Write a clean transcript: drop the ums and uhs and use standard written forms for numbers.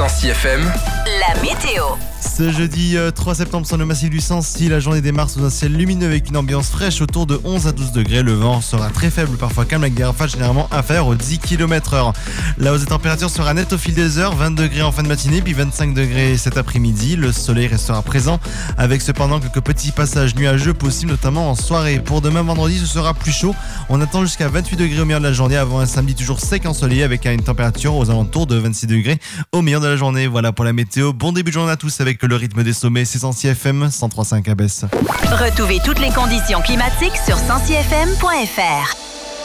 Sancy FM, la météo. Ce jeudi 3 septembre sur le massif du Sancy, la journée démarre sous un ciel lumineux avec une ambiance fraîche autour de 11 à 12 degrés. Le vent sera très faible, parfois calme, avec des rafales généralement inférieures aux 10 km/h. La hausse des températures sera nette au fil des heures, 20 degrés en fin de matinée, puis 25 degrés cet après-midi. Le soleil restera présent, avec cependant quelques petits passages nuageux possibles, notamment en soirée. Pour demain vendredi, ce sera plus chaud. On attend jusqu'à 28 degrés au milieu de la journée, avant un samedi toujours sec ensoleillé, avec une température aux alentours de 26 degrés au milieu de la journée. Voilà pour la météo. Bon début de journée à tous avec le rythme des sommets, c'est Sancy FM 103.5 à Besse. Retrouvez toutes les conditions climatiques sur sancyfm.fr.